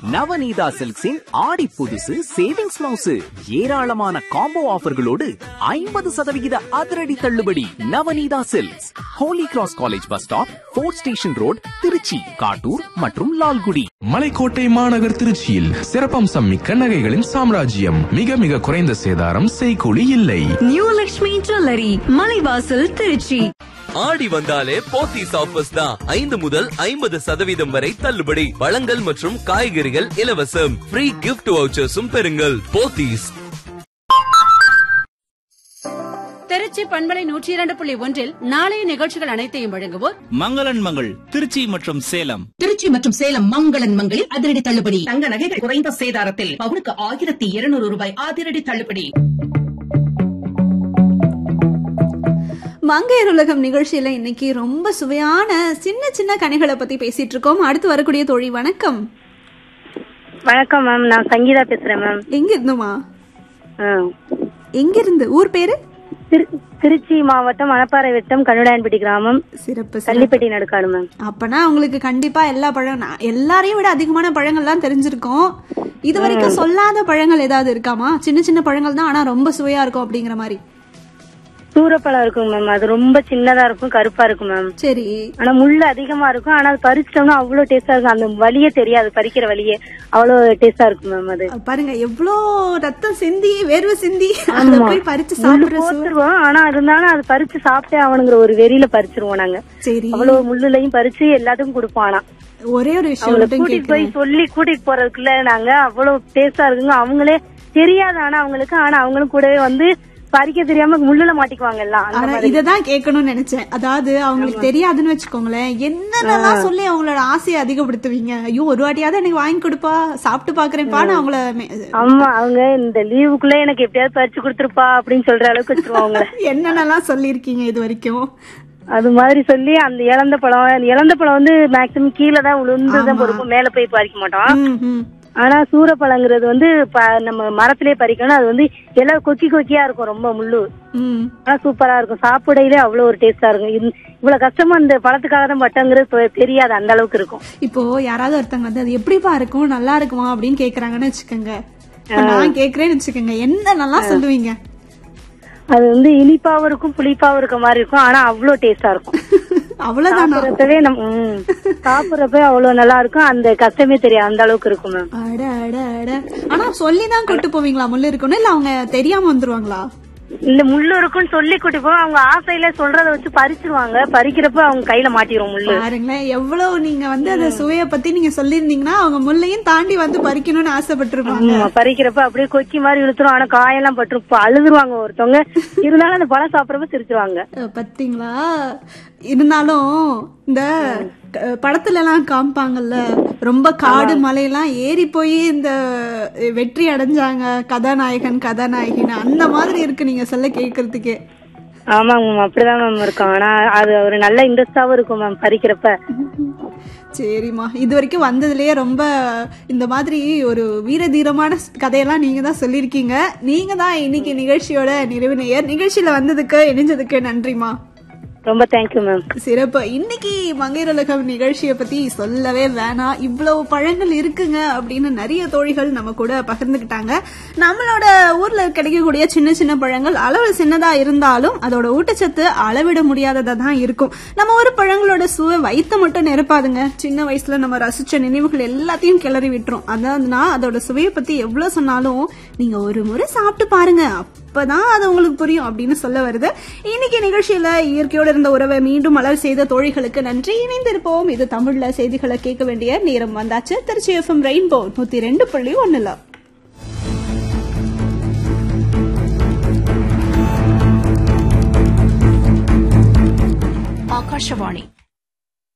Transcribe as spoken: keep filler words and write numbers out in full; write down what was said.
நவநீதா சில்க்ஸின் ஆடி புதுசு savings blouse ஏராளமான combo ஆஃபர்களோடு ஐம்பது சதவிகித அதிரடி தள்ளுபடி. Navaneetha silks, Holi cross college bus stop, fort station road, Trichy, Kattur மற்றும் லால்குடி. மலைக்கோட்டை மாநகர் திருச்சியில் சிறப்பம்சம் மிக்க நகைகளின் சாம்ராஜ்யம். மிக மிக குறைந்த சேதாரம், செய்கூலி இல்லை. New Lakshmi jewellery, Malaivasal, Trichy. ஆடி வந்தாலே போத்தீஸ் ஆஃபர்ஸ் தான். ஐந்து முதல் ஐம்பது சதவீதம் வரை தள்ளுபடி. பழங்கள் மற்றும் காய்கறிகள் இலவசம். ஃப்ரீ கிஃப்ட் வவுச்சர்ஸும் பெறுங்கள். போத்தீஸ். திருச்சி பண்பலை நூற்றி இரண்டு புள்ளி ஒன்றில் நாளைய நிகழ்ச்சிகள் அனைத்தையும் வழங்குவோர் மங்களன் மங்கள், திருச்சி மற்றும் சேலம். திருச்சி மற்றும் சேலம் மங்களன் மங்களில் அதிரடி தள்ளுபடி. தங்க நகைகள் குறைந்த சேதாரத்தில் பவுனுக்கு ஆயிரத்தி இருநூறு ரூபாய் அதிரடி தள்ளுபடி. மங்கையர் உலகம் நிகழ்ச்சியில இன்னைக்கு ரொம்ப சுவையான சின்ன சின்ன கனிகளை பத்தி பேசிட்டு இருக்கோம். அடுத்து வரக்கூடிய தோழி, வணக்கம். வணக்கம் மேம், நான் சங்கீதா பேசுறேன் மேம். எங்க இருந்துமா? எங்க இருந்து? ஊர் பேரு? திருச்சி மாவட்டம் மணப்பாறை வட்டம் கண்ணுடாயன்பட்டி கிராமம். சிறப்பு. கள்ளிப்பட்டி நடுக்காடு மேம். அப்பனா உங்களுக்கு கண்டிப்பா எல்லா பழம், எல்லாரையும் விட அதிகமான பழங்கள் எல்லாம் தெரிஞ்சிருக்கும். இது வரைக்கும் சொல்லாத பழங்கள் ஏதாவது இருக்காமா? சின்ன சின்ன பழங்கள் தான் ஆனா ரொம்ப சுவையா இருக்கும் அப்படிங்கிற மாதிரி. சூரப்பழம் இருக்கும் மேம், அது ரொம்ப சின்னதா இருக்கும், கருப்பா இருக்கும் மேம். சரி. ஆனா முள்ளு அதிகமா இருக்கும். ஆனா அது பறிச்சிட்டோம்னா அவ்வளவு டேஸ்டா இருக்கும். அந்த வலியே தெரியாது, பறிக்கிற வலியே அவ்வளவு டேஸ்டா இருக்கும் மேம். அது பாருங்க, எவ்வளவு ரத்தம் சிந்தி வேர்வை சிந்தி போய் பறிச்சு சாப்பிடுவோம். ஆனா இருந்தாலும் அது பறிச்சு சாப்பிட்டே அவனுங்கிற ஒரு வெறியில பறிச்சிருவோம் நாங்க. சரி. அவ்வளவு முள்ளுலையும் பறிச்சு எல்லாத்துக்கும் கொடுப்போம். ஆனா ஒரே ஒரு விஷயம் கூட்டிட்டு போய் சொல்லி கூட்டிட்டு போறதுக்குள்ள நாங்க அவ்வளவு டேஸ்டா இருக்குங்க. அவங்களே தெரியாது ஆனா அவங்களுக்கு, ஆனா அவங்களும் கூடவே வந்து பறிக்க தெரியாம முள்ளுல மாட்டிக்குவாங்க எல்லாம். இததான் கேட்கணும்னு நினைச்சேன். அதாவது அவங்களுக்கு தெரியாதுன்னு வச்சுக்கோங்களேன், என்னென்னலாம் சொல்லி அவங்களோட ஆசையை அதிகப்படுத்துவீங்க. ஐயோ, ஒரு வாட்டியாவது எனக்கு வாங்கி கொடுப்பா, சாப்பிட்டு பாக்குறேன்பான்னு அவங்கள. ஆமா, அவங்க இந்த லீவுக்குள்ள எனக்கு எப்படியாவது பறிச்சு கொடுத்துருப்பா அப்படின்னு சொல்ற அளவுக்கு வச்சிருவாங்க. என்னென்னலாம் சொல்லிருக்கீங்க இது வரைக்கும்? அது மாதிரி சொல்லி அந்த இழந்த பழம் இழந்த பழம் வந்து மேக்சிமம் கீழே தான் விழுந்துதான் பொறுப்போம், மேல போய் பறிக்க மாட்டோம். ஆனா சூரப்பழங்கிறது வந்து நம்ம மரத்திலே பறிக்கணும். அது வந்து எல்லாம் கொக்கி கொக்கியா இருக்கும், ரொம்ப முள்ளு. ஆனா சூப்பரா இருக்கும், சாப்பிடையிலே அவ்வளவு ஒரு டேஸ்டா இருக்கும். இவ்வளவு கஷ்டமா இந்த பழத்துக்காக தான் பட்டங்கிறது தெரியாது, அந்த அளவுக்கு இருக்கும். இப்போ யாராவது ஒருத்தவங்க வந்து அது எப்படிப்பா இருக்கும், நல்லா இருக்குமா அப்படின்னு கேக்குறாங்கன்னு வச்சுக்கோங்க. நான் கேக்குறேன்னு வச்சுக்கோங்க, என்ன நல்லா சொல்லுவீங்க? அது வந்து இனிப்பாவும் இருக்கும், புளிப்பாவும் இருக்க மாதிரி இருக்கும். ஆனா அவ்வளவு டேஸ்டா இருக்கும். அவ்வளவுதான். நம்ம சாப்பிடறப்ப அவ்வளவு நல்லா இருக்கும். அந்த கஷ்டமே தெரியாது, அந்த அளவுக்கு இருக்கும் மேம். அட அட அட. ஆனா சொல்லிதான் கூட்டு போவீங்களா முள்ளு இருக்கணும், இல்ல அவங்க தெரியாம வந்துருவாங்களா? இந்த முள்ளு இருக்குன்னு சொல்லி கூட்டி போவோம். அவங்க ஆசையில சொல்றத வச்சு பறிச்சிருவாங்க. பறிக்கிறப்ப அவங்க கையில மாட்டிரும் முள்ளு. பாருங்களேன், எவ்வளவு நீங்க வந்து அந்த சுவைய பத்தி நீங்க சொல்லிருந்தீங்கன்னா அவங்க முள்ளையும் தாண்டி வந்து பறிக்கணும்னு ஆசைப்பட்டிருப்பாங்க. பறிக்கிறப்ப அப்படியே கொக்கி மாதிரி இழுத்துரும். ஆனா காயெல்லாம் பட்டு அழுதுருவாங்க ஒருத்தவங்க. இருந்தாலும் அந்த பழம் சாப்பிடறப்ப சிரிச்சிருவாங்க. பாத்தீங்களா? இருந்தாலும் இந்த படத்துல எல்லாம் காமிப்பாங்கல்ல, ரொம்ப காடு மலையெல்லாம் ஏறி போய் இந்த வெற்றி அடைஞ்சாங்க கதாநாயகன் கதாநாயகின்னு, அந்த மாதிரி இருக்கு நீங்க சொல்ல கேக்குறதுக்கே. ஆமாங்க மேம், அப்படிதான் மேம் இருக்கும். ஆனா அது ஒரு நல்ல இன்ட்ரெஸ்டாவும் இருக்கும் மேம் பறிக்கிறப்ப. சரிம்மா, இது வரைக்கும் வந்ததுலயே ரொம்ப இந்த மாதிரி ஒரு வீர தீரமான கதையெல்லாம் நீங்க தான் சொல்லிருக்கீங்க. நீங்க தான் இன்னைக்கு நிகழ்ச்சியோட நிறைவு நேயர். நிகழ்ச்சியில வந்ததுக்கு இணைஞ்சதுக்கு நன்றிமா. ரொம்ப தேங்க்யூ மேம். சிறப்பு. இன்னைக்கு மங்கையர் உலகம் நிகழ்ச்சியை பத்தி சொல்லவே வேணாம், இவ்வளவு பழங்கள் இருக்குங்க அப்படின்னு நிறைய தோழிகள் நம்ம கூட பகிர்ந்துகிட்டாங்க. நம்மளோட ஊர்ல கிடைக்கக்கூடிய சின்ன சின்ன பழங்கள் அளவு சின்னதா இருந்தாலும் அதோட ஊட்டச்சத்து அளவிட முடியாததா தான் இருக்கும். நம்ம ஒரு பழங்களோட சுவை வயிற்ற மட்டும் நிரப்பாதுங்க. சின்ன வயசுல நம்ம ரசிச்ச நினைவுகள் எல்லாத்தையும் கிளறி விட்டுரும். அதாவதுனா அதோட சுவையை பத்தி எவ்வளவு சொன்னாலும் நீங்க ஒரு முறை சாப்பிட்டு பாருங்க, அப்பதான் அது உங்களுக்கு புரியும் அப்படின்னு சொல்ல வருது. இன்னைக்கு நிகழ்ச்சியில இயற்கையோடு இருந்த உறவை மீண்டும் மலர் செய்த தோழிகளுக்கு நன்றி. இணைந்திருப்போம். இது தமிழ்ல செய்திகளை கேட்க வேண்டிய நேரம் வந்தாச்சு. திருச்சி எஃப்எம் ரெயின்போ நூத்தி ரெண்டு புள்ளி ஒண்ணுல ஆகாஷவாணி